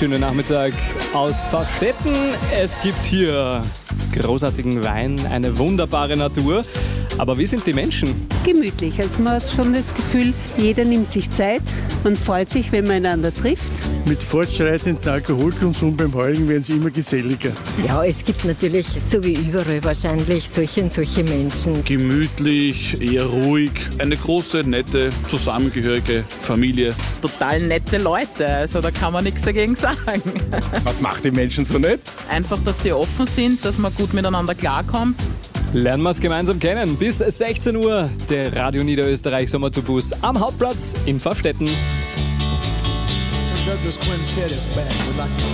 schönen Nachmittag aus Pfaffstätten. Es gibt hier großartigen Wein, eine wunderbare Natur. Aber wie sind die Menschen? Gemütlich. Also man hat schon das Gefühl, jeder nimmt sich Zeit. Man freut sich, wenn man einander trifft. Mit fortschreitendem Alkoholkonsum beim Heurigen werden sie immer geselliger. Ja, es gibt natürlich, so wie überall wahrscheinlich, solche und solche Menschen. Gemütlich, eher ruhig. Eine große, nette, zusammengehörige Familie. Total nette Leute, also da kann man nichts dagegen sagen. Was macht die Menschen so nett? Einfach, dass sie offen sind, dass man gut miteinander klarkommt. Lernen wir es gemeinsam kennen. Bis 16 Uhr der Radio Niederösterreich Sommertourbus am Hauptplatz in Pfaffstätten.